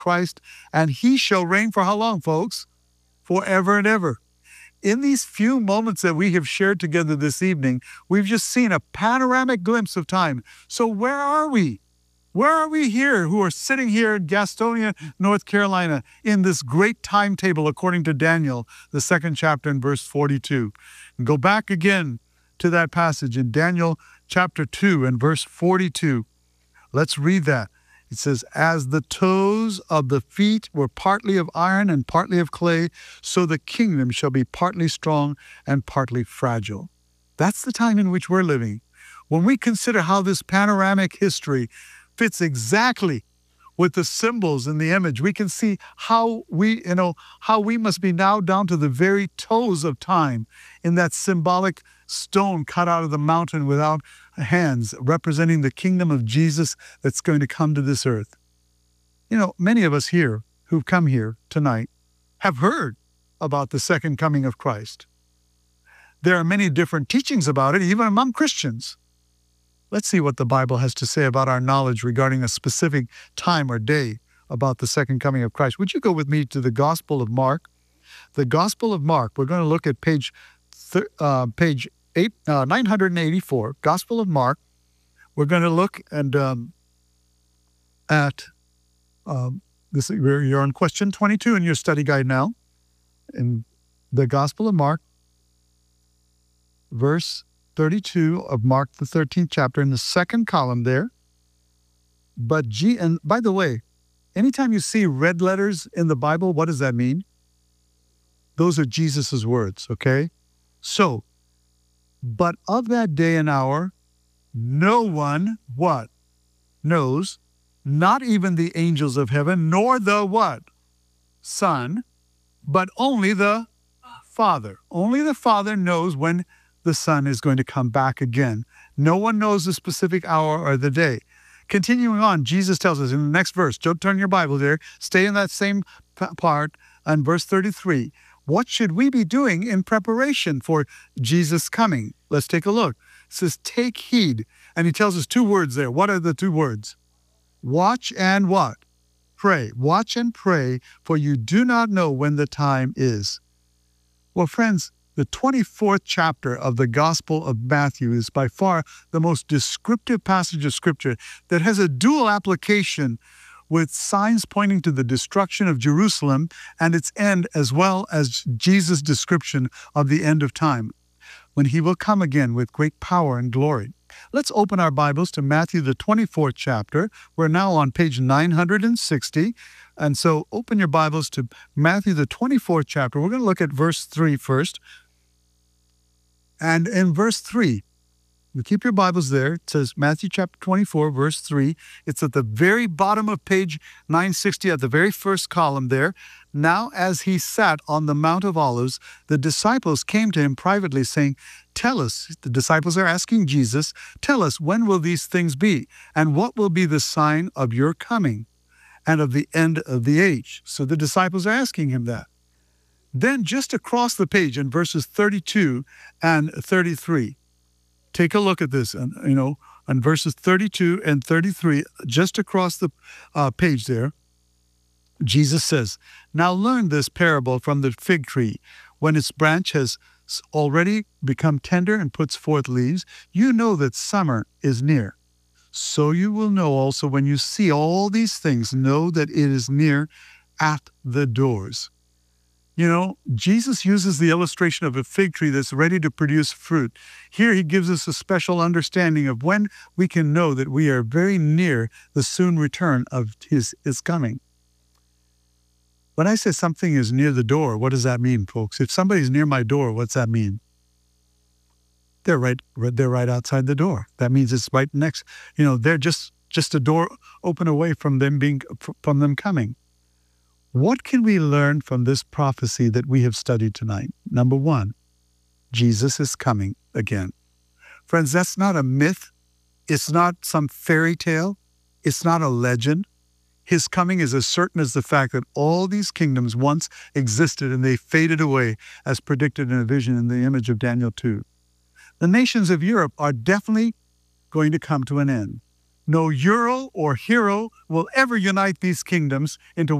Christ, and he shall reign for how long, folks? Forever and ever. In these few moments that we have shared together this evening, we've just seen a panoramic glimpse of time. So where are we? Where are we here who are sitting here in Gastonia, North Carolina, in this great timetable according to Daniel, the 2nd chapter and verse 42? And go back again to that passage in Daniel chapter 2 and verse 42. Let's read that. It says, as the toes of the feet were partly of iron and partly of clay, so the kingdom shall be partly strong and partly fragile. That's the time in which we're living. When we consider how this panoramic history fits exactly with the symbols in the image, we can see how we must be now down to the very toes of time in that symbolic stone cut out of the mountain without hands, representing the kingdom of Jesus that's going to come to this earth. Many of us here who've come here tonight have heard about the second coming of Christ. There are many different teachings about it, even among Christians. Let's see what the Bible has to say about our knowledge regarding a specific time or day about the second coming of Christ. Would you go with me to the Gospel of Mark? The Gospel of Mark, we're going to look at page 984, Gospel of Mark. We're going to look at this. You're on question 22 in your study guide now. In the Gospel of Mark, verse 32 of Mark, the 13th chapter, in the second column there. And by the way, anytime you see red letters in the Bible, what does that mean? Those are Jesus's words, okay? So, but of that day and hour, no one, what? Knows, not even the angels of heaven, nor the what? Son, but only the Father. Only the Father knows when the Son is going to come back again. No one knows the specific hour or the day. Continuing on, Jesus tells us in the next verse, don't turn your Bible there, stay in that same part, and verse 33. What should we be doing in preparation for Jesus' coming? Let's take a look. It says, take heed. And he tells us two words there. What are the two words? Watch and what? Pray. Watch and pray, for you do not know when the time is. Well, friends, the 24th chapter of the Gospel of Matthew is by far the most descriptive passage of Scripture that has a dual application with signs pointing to the destruction of Jerusalem and its end, as well as Jesus' description of the end of time, when he will come again with great power and glory. Let's open our Bibles to Matthew, the 24th chapter. We're now on page 960. And so open your Bibles to Matthew, the 24th chapter. We're going to look at verse 3 first. And in verse 3, you keep your Bibles there. It says Matthew chapter 24, verse 3. It's at the very bottom of page 960, at the very first column there. Now, as he sat on the Mount of Olives, the disciples came to him privately, saying, tell us, the disciples are asking Jesus, tell us, when will these things be? And what will be the sign of your coming and of the end of the age? So the disciples are asking him that. Then just across the page in verses 32 and 33, take a look at this, and on verses 32 and 33, just across the page there, Jesus says, now learn this parable from the fig tree. When its branch has already become tender and puts forth leaves, you know that summer is near. So you will know also when you see all these things, know that it is near at the doors. Jesus uses the illustration of a fig tree that's ready to produce fruit. Here he gives us a special understanding of when we can know that we are very near the soon return of his coming. When I say something is near the door, what does that mean, folks? If somebody's near my door, what's that mean? They're right outside the door. That means it's right next. They're just a door open away from them coming. What can we learn from this prophecy that we have studied tonight? Number one, Jesus is coming again. Friends, that's not a myth. It's not some fairy tale. It's not a legend. His coming is as certain as the fact that all these kingdoms once existed and they faded away as predicted in a vision in the image of Daniel 2. The nations of Europe are definitely going to come to an end. No euro or hero will ever unite these kingdoms into